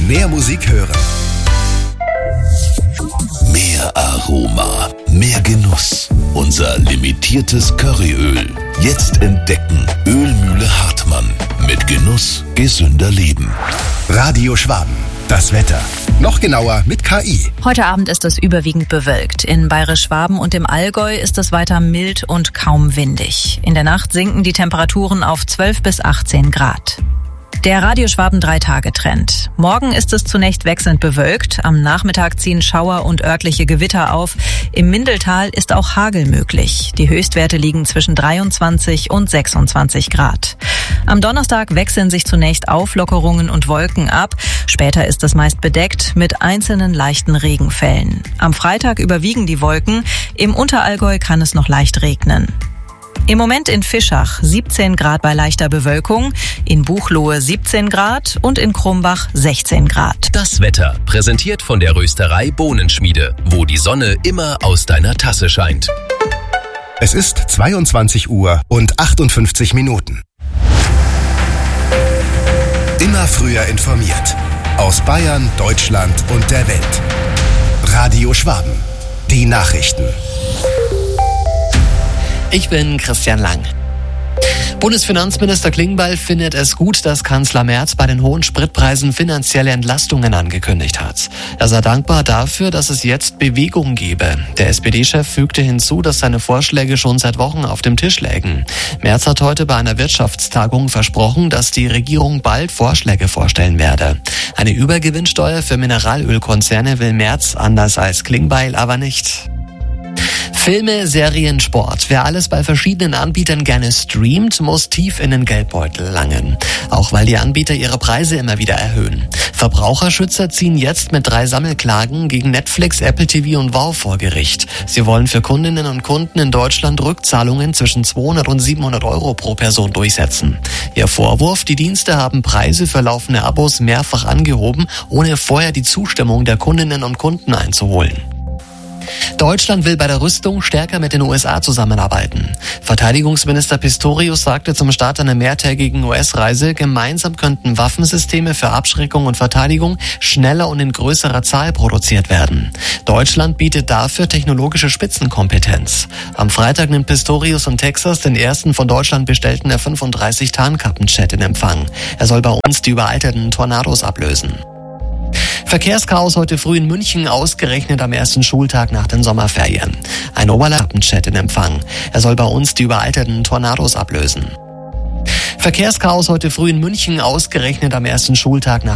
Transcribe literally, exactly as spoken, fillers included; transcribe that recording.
Mehr Musik hören. Mehr Aroma, mehr Genuss. Unser limitiertes Curryöl. Jetzt entdecken. Ölmühle Hartmann. Mit Genuss gesünder Leben. Radio Schwaben. Das Wetter. Noch genauer mit K I. Heute Abend ist es überwiegend bewölkt. In Bayerisch-Schwaben und im Allgäu ist es weiter mild und kaum windig. In der Nacht sinken die Temperaturen auf zwölf bis achtzehn Grad. Der Radio Schwaben Drei-Tage-Trend. Morgen ist es zunächst wechselnd bewölkt. Am Nachmittag ziehen Schauer und örtliche Gewitter auf. Im Mindeltal ist auch Hagel möglich. Die Höchstwerte liegen zwischen dreiundzwanzig und sechsundzwanzig Grad. Am Donnerstag wechseln sich zunächst Auflockerungen und Wolken ab. Später ist es meist bedeckt mit einzelnen leichten Regenfällen. Am Freitag überwiegen die Wolken. Im Unterallgäu kann es noch leicht regnen. Im Moment in Fischach siebzehn Grad bei leichter Bewölkung, in Buchloe siebzehn Grad und in Krumbach sechzehn Grad. Das Wetter, präsentiert von der Rösterei Bohnenschmiede, wo die Sonne immer aus deiner Tasse scheint. Es ist zweiundzwanzig Uhr und achtundfünfzig Minuten. Immer früher informiert. Aus Bayern, Deutschland und der Welt. Radio Schwaben. Die Nachrichten. Ich bin Christian Lang. Bundesfinanzminister Klingbeil findet es gut, dass Kanzler Merz bei den hohen Spritpreisen finanzielle Entlastungen angekündigt hat. Er sei dankbar dafür, dass es jetzt Bewegung gebe. Der S P D-Chef fügte hinzu, dass seine Vorschläge schon seit Wochen auf dem Tisch lägen. Merz hat heute bei einer Wirtschaftstagung versprochen, dass die Regierung bald Vorschläge vorstellen werde. Eine Übergewinnsteuer für Mineralölkonzerne will Merz, anders als Klingbeil, aber nicht. Filme, Serien, Sport. Wer alles bei verschiedenen Anbietern gerne streamt, muss tief in den Geldbeutel langen. Auch weil die Anbieter ihre Preise immer wieder erhöhen. Verbraucherschützer ziehen jetzt mit drei Sammelklagen gegen Netflix, Apple T V und Wow vor Gericht. Sie wollen für Kundinnen und Kunden in Deutschland Rückzahlungen zwischen zweihundert und siebenhundert Euro pro Person durchsetzen. Ihr Vorwurf, die Dienste haben Preise für laufende Abos mehrfach angehoben, ohne vorher die Zustimmung der Kundinnen und Kunden einzuholen. Deutschland will bei der Rüstung stärker mit den U S A zusammenarbeiten. Verteidigungsminister Pistorius sagte zum Start einer mehrtägigen U S-Reise, gemeinsam könnten Waffensysteme für Abschreckung und Verteidigung schneller und in größerer Zahl produziert werden. Deutschland bietet dafür technologische Spitzenkompetenz. Am Freitag nimmt Pistorius in Texas den ersten von Deutschland bestellten F fünfunddreißig Tarnkappenjet in Empfang. Er soll bei uns die überalterten Tornados ablösen. Verkehrschaos heute früh in München, ausgerechnet am ersten Schultag nach den Sommerferien. Ein Oberlappenchat in Empfang. Er soll bei uns die überalterten Tornados ablösen. Verkehrschaos heute früh in München, ausgerechnet am ersten Schultag nach